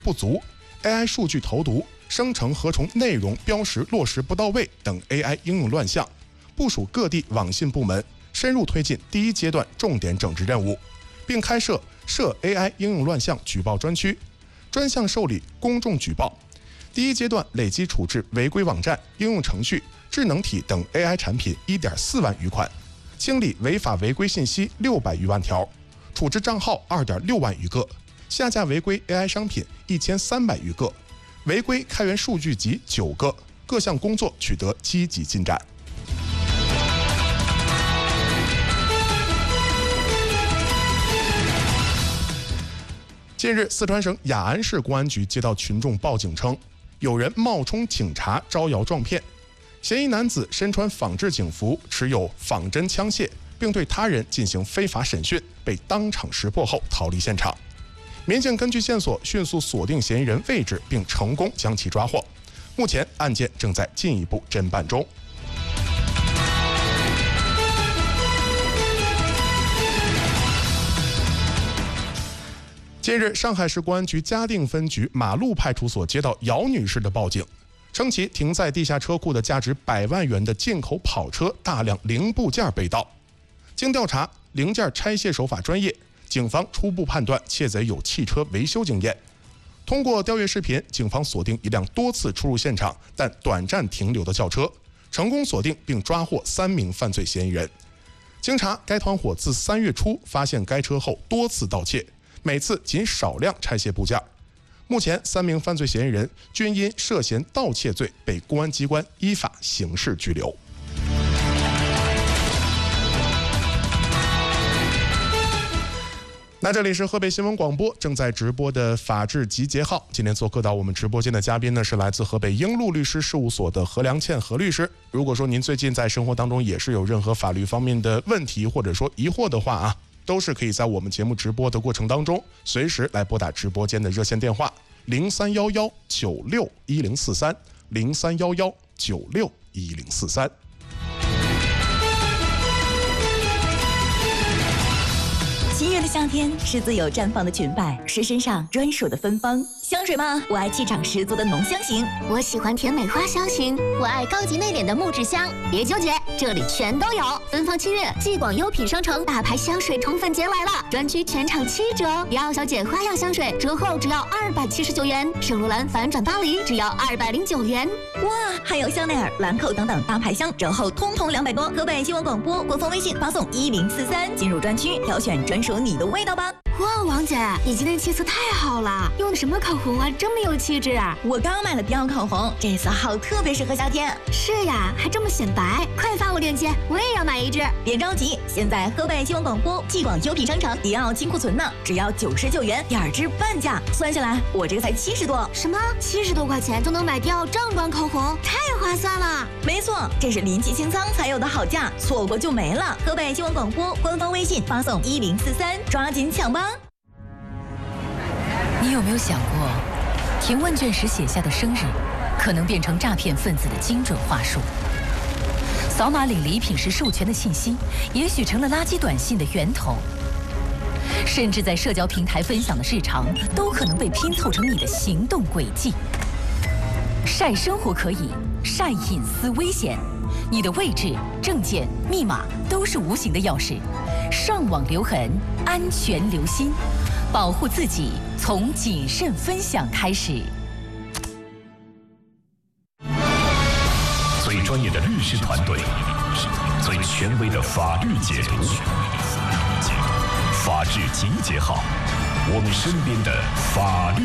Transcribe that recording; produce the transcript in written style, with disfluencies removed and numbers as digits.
不足、AI 数据投毒、生成合成内容标识落实不到位等 AI 应用乱象，部署各地网信部门深入推进第一阶段重点整治任务，并开设涉 AI 应用乱象举报专区，专项受理公众举报。第一阶段累计处置违规网站、应用程序、智能体等 AI 产品 1.4 万余款，清理违法违规信息600余万条，处置账号2.6万余个，下架违规 AI 商品1300余个，违规开源数据集9个，各项工作取得积极进展。近日，四川省雅安市公安局接到群众报警称，有人冒充警察招摇撞骗，嫌疑男子身穿仿制警服，持有仿真枪械，并对他人进行非法审讯，被当场识破后逃离现场。民警根据线索迅速锁定嫌疑人位置，并成功将其抓获。目前案件正在进一步侦办中。近日，上海市公安局嘉定分局马路派出所接到姚女士的报警，称其停在地下车库的价值100万元的进口跑车大量零部件被盗。经调查，零件拆卸手法专业，警方初步判断窃贼有汽车维修经验。通过调阅视频，警方锁定一辆多次出入现场但短暂停留的轿车，成功锁定并抓获3名犯罪嫌疑人。经查，该团伙自3月初发现该车后多次盗窃，每次仅少量拆卸部件。目前3名犯罪嫌疑人均因涉嫌盗窃罪被公安机关依法刑事拘留。那这里是河北新闻广播正在直播的法治集结号，今天做客到我们直播间的嘉宾呢是来自河北英路律师事务所的何良倩何律师。如果说您最近在生活当中也是有任何法律方面的问题或者说疑惑的话啊，都是可以在我们节目直播的过程当中随时来拨打直播间的热线电话0311961043 0311961043。 七月的夏天是自由绽放的裙摆，是身上专属的芬芳。香水吗？我爱气场十足的浓香型， 我喜欢甜美花香型，我爱高级内敛的木质香。别纠结，这里全都有。芬芳7月，继广优品商城大牌香水宠粉节来了，专区全场7折。迪奥小姐花样香水折后只要279元，圣罗兰反转巴黎只要209元。 哇，还有香奈儿、兰蔻等等大牌香折后通通200多。河北新闻广播官方微信发送1043，进入专区挑选专属你的味道吧。 哇，王姐，你今天气色太好了，用的什么口红啊，这么有气质啊！ 我刚买了迪奥口红，这色号特别适合夏天。 是呀，还这么显白，快发我链接，我也要买一支。 别着急，现在河北新闻广播继广优品商城迪奥金库存呢，只要99元，2支半价，算下来我这个才70多。 什么？70多块钱就能买迪奥正装口红，太划算了！ 没错，这是临期清仓才有的好价，错过就没了。河北新闻广播官方微信发送1043，抓紧抢吧！ 你有没有想过，填问卷时写下的生日，可能变成诈骗分子的精准话术？扫码领礼品时授权的信息，也许成了垃圾短信的源头。甚至在社交平台分享的日常，都可能被拼凑成你的行动轨迹。晒生活可以，晒隐私危险。你的位置、证件、密码都是无形的钥匙，上网留痕，安全留心。保护自己，从谨慎分享开始。 最专业的律师团队，最权威的法律解读，法治集结号，我们身边的法律。